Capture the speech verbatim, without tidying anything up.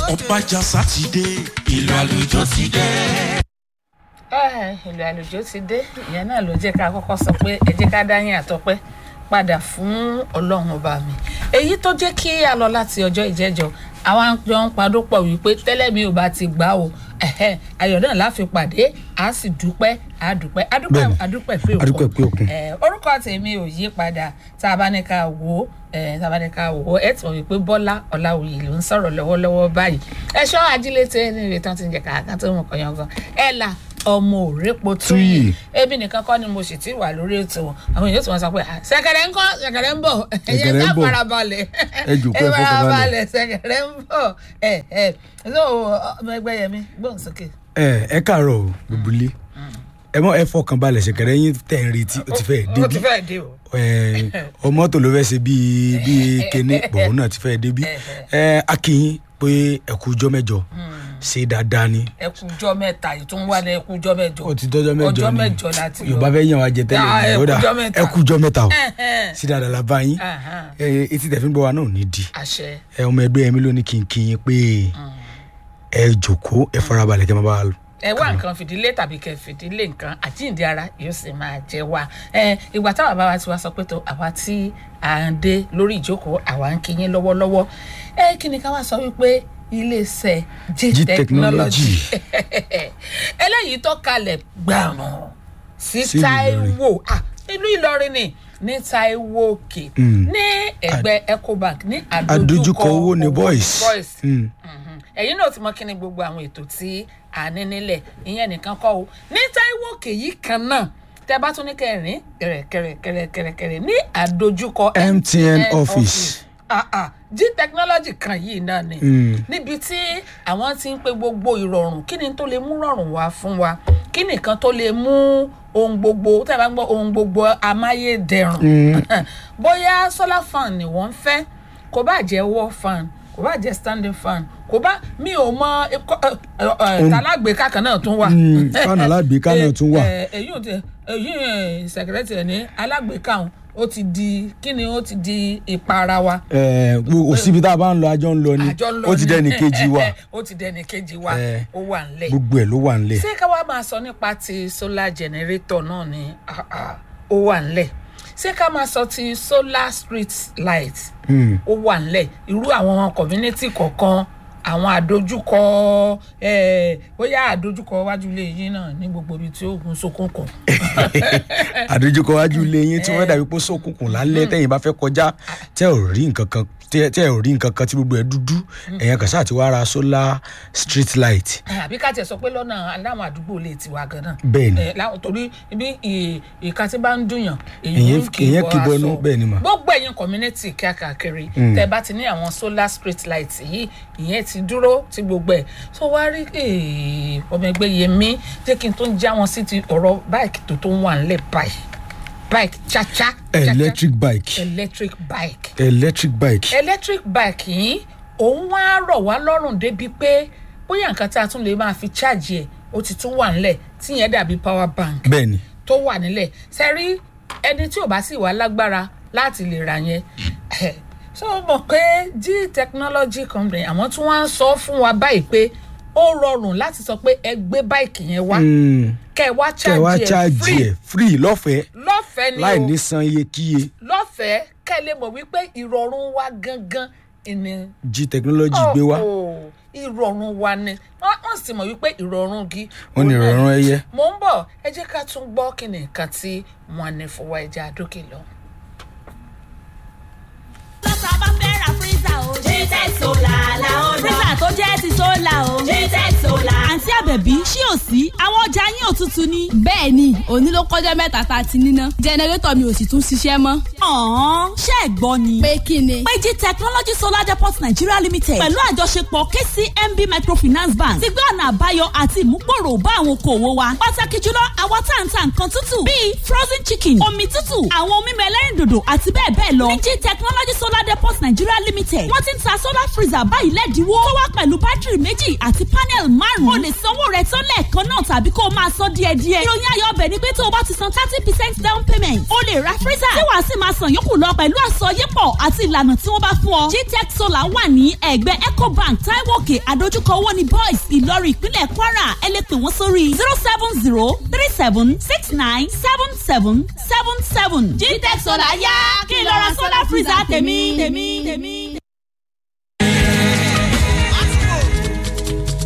Ọbàjà Sátidé ìlú àlùjọ ti dé. ìlú àlùjọ ti dé ìyẹn náà ló jẹ́ ká kọ́kọ́ sọ pé ẹ jẹ́ ká dáyìn àtọpẹ́ padà fún Ọlọ́run ọba mi. Èyí tó jẹ́ kí a lọ láti ọjọ́ ìjẹ́jọ́ àwọn jọ ń padó pọ̀ wípé tẹ́lẹ̀ mi ò bá ti gbà o ayọ̀ náà la fi pàdé a sì dúpẹ́ a dúpẹ́ a dúpẹ́ a dúpẹ́ pé òkun orúkọ tèmi ò yí padà tá a bá ní ká wò ó tá a bá ní ká wò ó ẹ tí wọ́n wí pé Bọ́lá Ọláwuyì ló ń sọ̀rọ̀ lọ́wọ́lọ́wọ́ báyìí ẹ̀ṣọ́ ajílété ní ìrètí tí ń jẹ kàkà tó mú kọyán gan ẹ̀ là ọmọ òrèpo tó yìí ebi nìkan kọ́ ni mo sì ti wà lórí ètò àwọn èèyàn tí wọ́n sọ pé ṣẹ̀kẹ̀rẹ̀ ń kọ́ ṣẹ̀kẹ̀rẹ̀ ń bọ̀ ẹ̀yẹ ká farabalẹ̀ ẹ farabalẹ̀ ṣẹ̀kẹ̀rẹ̀ ń bọ̀ ẹ̀ ẹ̀ so ọmọ ẹgbẹ́ yẹmi gbóhùn sókè. ẹ ẹ káàárọ̀ o gbogbo ilé ẹ mọ ẹ fọkàn balẹ̀ ṣẹ̀kẹ̀rẹ̀ yín tẹ̀ ń retí ó ti fẹ́ débi ó ti fẹ́ dé o ọmọ tó ló fẹ́ ṣe bíi bíi kéne bọ̀ọ̀ náà ti fẹ́ débi akínyìn pé ẹ kú ọjọ́ mẹ́jọ ṣe dáadáa ni. ẹ kú ọjọ́ mẹ́ta yìí tún wà ní ẹ kú ọjọ́ mẹ́jọ. ó ti dọ́jọ́ mẹ́jọ ni ọjọ́ mẹ́jọ láti lọ. Yorùbá fẹ́ yàn wá jẹ tẹ́lẹ̀ ní ọ̀dà ẹ kú ọjọ́ mẹ́ta o ṣe dáadáa la bá yín etí tẹ̀ fi ń bọ̀ wá náà ní di. ẹ ọmọ ẹgbẹ́ mi ló ní kí n kí yín pé ẹ jòkó ẹ farabalẹ̀ kẹ́ máa bá a lọ. ẹ wá nǹkan fìdílé tàbí kẹ fìdílé nǹkan àjíǹde ara yóò sì máa jẹ wá ẹ ìgbà táwa bá wa ti wá sọ pé tó àwa tí à ń dé lórí ìjókòó àwa ń kí yín lọ́wọ́lọ́wọ́ ẹ kí ni ká wá sọ wípé iléeṣẹ́ G Technology eléyìí tó kalẹ̀ gbàràn sí Táíwò ìlú Ìlọrin ni ní Táíwò Òkè ní ẹgbẹ́ Ecobank ní àdójúkọ owó ní boys ẹ̀yin náà ti mọ kí ni gbogbo àwọn ètò tí a ní nílẹ̀ ìyẹn nìkan kọ́ o ní Táíwò Òkè yìí kan náà tẹ́ bá tún ní kẹrin kẹrẹkẹrẹkẹrẹkẹrẹ ní àdójúkọ M T N office ah ah G Technology kan yìí náà ni níbi tí àwọn ti ń pe gbogbo ìrọ̀rùn kí ni tó lè mú rọ̀rùn wá fún wa kí nìkan tó lè mú ohun gbogbo tẹ́ bá gbọ́ ohun gbogbo amáyédẹrùn bóyá solar fan ni wọ́n ń fẹ́ kò bá jẹ́ wall fan kò bá jẹ́ standing fan kò bá mi ò mọ alágbèéká kan náà tún wà fan alágbèéká náà tún wà èyí ò tẹ èyí sẹkẹrẹtì ní alágbèéká ọ̀hún ó ti di kí ni ó ti di ìpara wa. ẹ o síbi tá a bá ń lọ àjọ ń lọ ni ó ti dẹni kejì wa ó ti dẹni kejì wa ó wà nílẹ̀ gbogbo ẹ̀ ló wà nílẹ̀. ṣé ká wá máa sọ nípa ti solar generator náà ni ó wà nílẹ̀ ṣé ká máa sọ ti solar street light ó wà nílẹ̀ irú àwọn community kọ̀ọ̀kan àwọn àdójúkọ bóyá àdójúkọ wájú ilé yín náà ní gbogbo ibi tí ó gun ṣókùnkùn. àdójúkọ wájú ilé yín tí wọ́n dàbí pé ṣókùnkùn lálẹ́ tẹ́yìn bá fẹ́ kọjá tẹ́ ò rí nǹkan kan tẹ́ ò rí nǹkan kan tí gbogbo ẹ̀ dúdú ẹ̀yàn kan ṣáà ti wá ra solar street light. àbí ká tiẹ̀ sọ pé lọ́nà aláwọn àdúgbò lè tiwa gan-an. bẹ́ẹ̀ni torí ibi ìka tí bá ń dùnyàn èyí kì í bọ́nú bẹ́ẹ̀ ni mà. gbogbo ẹ̀yin community káàkiri tẹ́ bá ti ní àwọn solar street light yìí ìyẹn ti dúró ti gbogbo ẹ̀ tó wá rí ọmọ ẹgbẹ́ Yẹmí jẹ́ kí n tó ń já wọn sí ti ọ̀rọ̀ báìkì tó tó ń wà nílẹ̀ báyìí bike chacha electric bike electric bike electric bike electric bike yìí òun wá rọ̀ wá lọ́rùn débi pé bóyá nǹkan tí a tún lè máa fi charge ẹ̀ ó ti tún wà nílẹ̀ tí yẹn dàbí power bank bẹ́ẹ̀ni tó wà nílẹ̀ sẹ́rí ẹni tí ò bá sì wà lágbára láti lè ra yẹn so mọ̀ pé G Technology company àwọn tí wọ́n á sọ fún wa báyìí pé ó rọrùn láti sọ pé ẹ gbé báìkì yẹn wá kẹ wá charge ẹ free lọ́fẹ̀ẹ́ lọ́fẹ̀ẹ́ ni o láì ní san iye kíye lọ́fẹ̀ẹ́ kẹ́ lè mọ̀ wípé ìrọ̀rùn wa gangan ni G Technology gbé wá ìrọ̀rùn wa ni wọ́n sì mọ̀ wípé ìrọ̀rùn gi wọ́n ní ìrọ̀rùn ẹyẹ. mo ń bọ̀ ẹ jẹ́ ká tún gbọ́ kí ni nǹkan tí wọ́n ní fún wa ẹja àdókè lọ. lọ́sà bá fẹ́ ra freezer o. G-Tech Solar la ó lọ. freezer tó jẹ́ ti solar o. G-Tech Solar. àǹtí àbẹ̀bí ṣí ò sí àwọn ọjà yín òtútù ni. bẹ́ẹ̀ ni òní ló kọjá mẹ́ta tá a ti níná jẹnẹrétọ̀ mi ò sì tún ṣiṣẹ́ mọ́. ọ̀hún ṣé ẹ̀ gbọ́ ni. pé kí ni. pé G Technology Solar Depot Nigeria Limited pẹ̀lú àjọṣepọ̀ K C M B Microfinance Bank ti gbé ọ̀nà àbáyọ àti ìmúgbòrò bá àwọn okòwò wa. pàtàkì jùlọ àwọn tá à ń ta nǹkan tútù bíi frozen chicken omi tútù àwọn omi mẹ́lẹ́rìndòdò àti bẹ́ẹ̀ bẹ́ẹ̀ lọ. ní G Technology Solar Depot Nigeria Limited wọ́n ti ń ta solar freezer báyìí lẹ́dínwó tó wá pẹ̀lú bátìrì méjì àti panel márùn-ún. o lè sanwó sanwó rẹ̀ tán lẹ́ẹ̀kan náà tàbí kó o máa san díẹ̀díẹ̀. ìròyìn ayọ̀ ọbẹ̀ ni pé tó o bá ti san thirty percent down payment o lè ra freezer tí wàá sì máa san yòókù lọ pẹ̀lú àsọyépọ̀ àti ìlànà tí wọ́n bá fún ọ. Gtech Solar wà ní ẹ̀gbẹ́ Ecobank Taiwo Òkè àdójúkọ owó ní Boys Ìlọrin ìpínlẹ̀ Kwara. ẹ lè pè wọ́n sórí zero seven zero three seven six nine seven seven seven seven. Gtech Solar yá kí n lọ ra solar freezer tèmi tèmi tèmi.